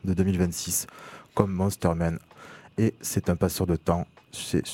de 2026, comme Monster Man. Et c'est un passeur de temps. C'est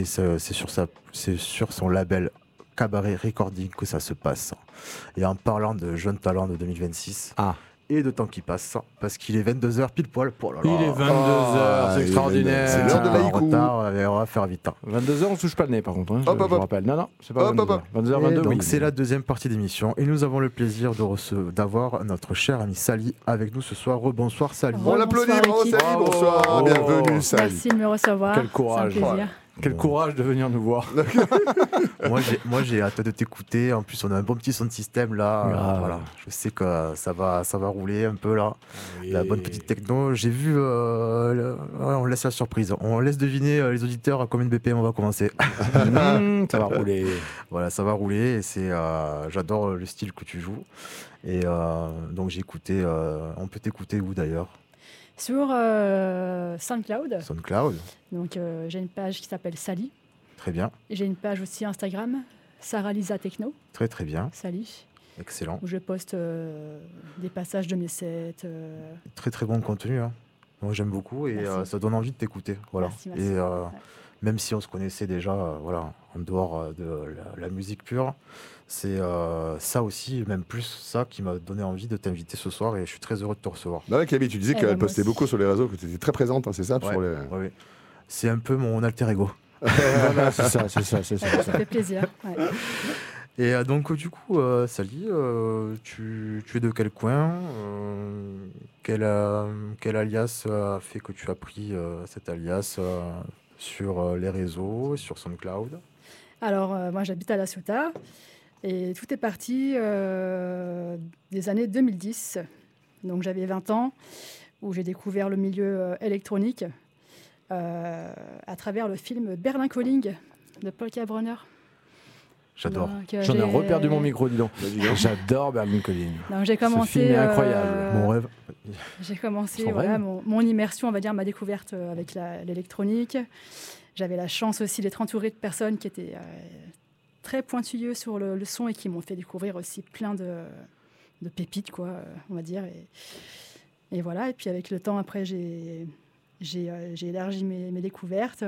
sur son label Cabaret Recording que ça se passe. Et en parlant de jeunes talents de 2026 et de temps qui passe, parce qu'il est 22h pile poil. Oh là là. Il est 22h, c'est extraordinaire. C'est l'heure de l'haïku. Retard, on va faire vite. 22h, on touche pas le nez par contre. Je vous rappelle. Non, c'est pas 22h. 22h, 22, donc oui. c'est la deuxième partie d'émission et nous avons le plaisir d'avoir notre cher ami Sally avec nous ce soir. Rebonsoir Sally. On l'applaudit, bravo Sally, bonsoir, bienvenue Sally. Merci de me recevoir. Quel courage. C'est un plaisir. Quel courage de venir nous voir. moi j'ai hâte de t'écouter. En plus on a un bon petit son de système là. Voilà. Je sais que ça va rouler un peu là. Oui. La bonne petite techno. J'ai vu. On laisse la surprise. On laisse deviner les auditeurs à combien de BPM on va commencer. Ça va rouler. Voilà, ça va rouler. Et j'adore le style que tu joues. Et donc j'ai écouté. On peut t'écouter où d'ailleurs? Sur SoundCloud. SoundCloud. Donc j'ai une page qui s'appelle Sally. Très bien. Et j'ai une page aussi Instagram, Sarah Lisa Techno. Très très bien. Sally. Excellent. Où je poste des passages de mes sets. Très très bon contenu. Hein. Moi j'aime beaucoup et ça donne envie de t'écouter. Voilà. Merci. Et même si on se connaissait déjà, voilà, en dehors de la musique pure, c'est ça aussi, même plus ça, qui m'a donné envie de t'inviter ce soir et je suis très heureux de te recevoir. Bah ouais, Camille, tu disais qu'elle postait beaucoup sur les réseaux, que tu étais très présente, hein, c'est ça sur les... Ouais. C'est un peu mon alter ego. Voilà, c'est ça. Ça fait plaisir. Ouais. Et donc du coup, Sally, tu es de quel coin? Quel alias a fait que tu as pris cet alias sur les réseaux, sur SoundCloud? Alors, moi, j'habite à La Ciotat et tout est parti des années 2010. Donc, j'avais 20 ans, où j'ai découvert le milieu électronique à travers le film Berlin Calling de Paul Brunner. J'adore. J'en ai reperdu mon micro, dis donc. J'adore Berlin Calling. Donc, j'ai commencé. Ce film est incroyable. Mon rêve. J'ai commencé mon immersion, on va dire, ma découverte avec l'électronique. J'avais la chance aussi d'être entourée de personnes qui étaient très pointilleux sur le son et qui m'ont fait découvrir aussi plein de pépites, quoi, on va dire. Et voilà. Et puis avec le temps, après, j'ai élargi mes découvertes.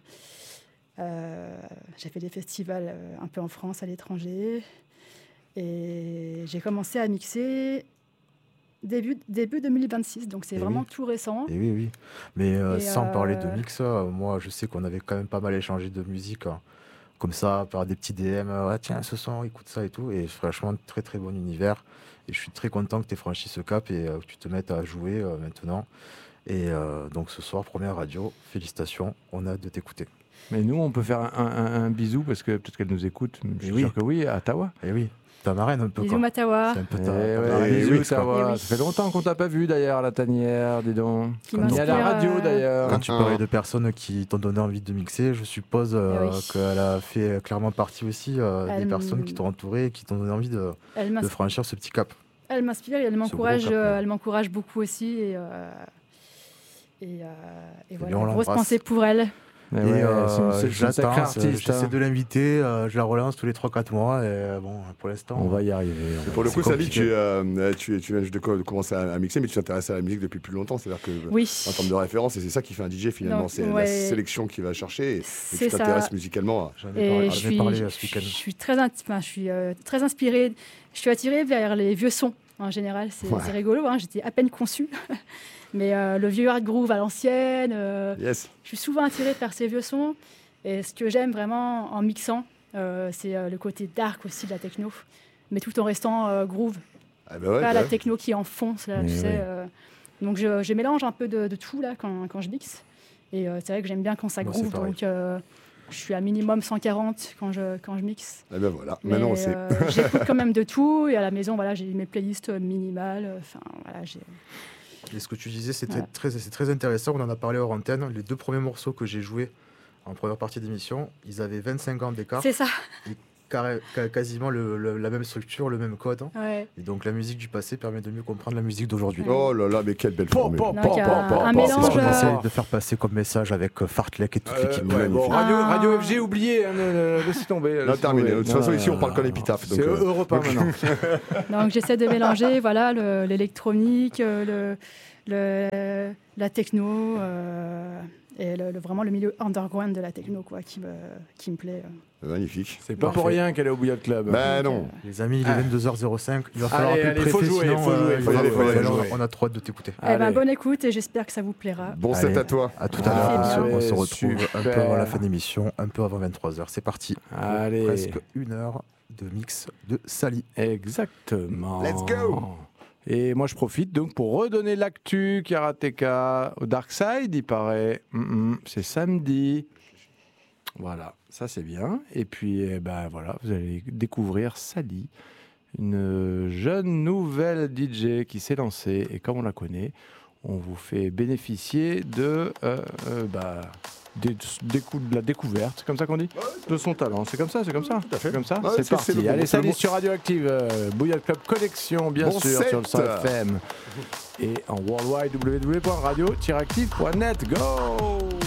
J'ai fait des festivals un peu en France, à l'étranger. Et j'ai commencé à mixer début 2026, donc c'est vraiment tout récent. Et oui. Mais sans parler de mix, moi je sais qu'on avait quand même pas mal échangé de musique, hein, comme ça, par des petits DM, tiens ce son, écoute ça et tout. Et franchement, très très bon univers. Et je suis très content que tu aies franchi ce cap et que tu te mettes à jouer maintenant. Et donc ce soir, première radio, félicitations, on a hâte de t'écouter. Mais nous, on peut faire un bisou parce que peut-être qu'elle nous écoute. Je suis sûr que oui, à Tawa. Et oui. Ta marraine un peu. Bisous Matawa. C'est un peu ta bisous Tawa. Ça fait longtemps qu'on t'a pas vu d'ailleurs à la tanière, dis donc. Ni à la radio d'ailleurs. Quand tu parlais de personnes qui t'ont donné envie de mixer, je suppose qu'elle a fait clairement partie aussi des personnes qui t'ont entouré et qui t'ont donné envie de franchir ce petit cap. Elle m'inspire et elle m'encourage beaucoup aussi. Et voilà, grosse pensée pour elle. J'attends, j'essaie de l'inviter, je la relance tous les 3-4 mois et bon, pour l'instant on va y arriver. Pour le coup, Sally, tu viens juste de commencer à mixer, mais tu t'intéresses à la musique depuis plus longtemps, c'est-à-dire que en termes de référence, et c'est ça qui fait un DJ finalement, c'est la sélection qu'il va chercher et tu t'intéresses musicalement. J'en ai parlé ce week-end. Je suis très inspirée, je suis attirée vers les vieux sons en général, c'est rigolo, hein, j'étais à peine conçue. Mais le vieux hard groove à l'ancienne, je suis souvent attirée par ces vieux sons. Et ce que j'aime vraiment en mixant, c'est le côté dark aussi de la techno, mais tout en restant groove. Pas la techno qui enfonce, là, tu sais. Donc je mélange un peu de tout là quand je mixe. Et c'est vrai que j'aime bien quand ça groove, donc je suis à minimum 140 quand je mixe. Et ben voilà, maintenant on sait. J'écoute quand même de tout, et à la maison, voilà, j'ai mes playlists minimales. Et ce que tu disais, c'est très intéressant. On en a parlé hors antenne. Les 2 premiers morceaux que j'ai joués en première partie d'émission, ils avaient 25 ans d'écart. C'est ça. Et quasiment la même structure, le même code. Ouais. Et donc la musique du passé permet de mieux comprendre la musique d'aujourd'hui. Oh là là, mais quelle belle formule. Un mélange. C'est ce qu'on essaie de faire passer comme message avec Fartlek et toute l'équipe. Radio FG, oublié, laissez tomber. Non, terminé. De toute façon, ici, on parle qu'en épitaphe. C'est Europe 1 maintenant. Donc j'essaie de mélanger l'électronique, la techno et vraiment le milieu underground de la techno quoi, qui me plaît. Magnifique. C'est pas pour rien qu'elle est au Bouillotte Club. Ben non. Les amis, il est 22h05. Il va falloir il faut jouer. On a trop hâte de t'écouter. Bonne écoute et j'espère que ça vous plaira. Bon set à toi. À tout à l'heure. On se retrouve un peu avant la fin de l'émission, un peu avant 23h. C'est parti. Allez. Presque 1 heure de mix de Sally. Exactement. Let's go. Et moi je profite donc pour redonner l'actu Karateka au Dark Side, il paraît. C'est samedi. Voilà, ça c'est bien. Et puis voilà, vous allez découvrir Sally, une jeune nouvelle DJ qui s'est lancée. Et comme on la connaît, on vous fait bénéficier de la découverte, c'est comme ça qu'on dit, de son talent. C'est comme ça. C'est comme ça. C'est parti. Allez, Sally sur Radioactive, Bouillotte Club Collection, bien sûr, sur le 100 FM. Et en worldwide, www.radio-active.net. Go!